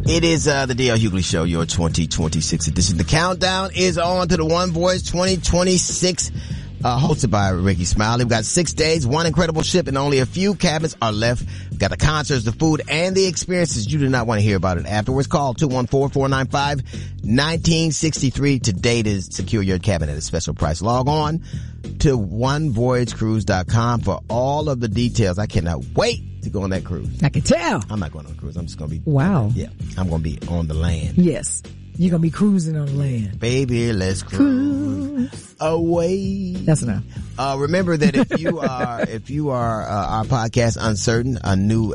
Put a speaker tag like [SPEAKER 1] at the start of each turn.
[SPEAKER 1] It is the D.L. Hughley Show, your 2026 edition. The countdown is on to the One Voice 2026, hosted by Ricky Smiley. We've got 6 days, one incredible ship, and only a few cabins are left. We've got the concerts, the food, and the experiences. You do not want to hear about it afterwards. Call 214-495-1963 today to secure your cabin at a special price. Log on to onevoyagecruise.com for all of the details. I cannot wait to go on that cruise.
[SPEAKER 2] I can tell.
[SPEAKER 1] I'm not going on a cruise. I'm just going to be...
[SPEAKER 2] Wow.
[SPEAKER 1] Yeah. I'm going to be on the land.
[SPEAKER 2] Yes. You're going to be cruising on the land.
[SPEAKER 1] Baby, let's cruise away.
[SPEAKER 2] That's enough.
[SPEAKER 1] Remember that if you are our podcast Uncertain, a new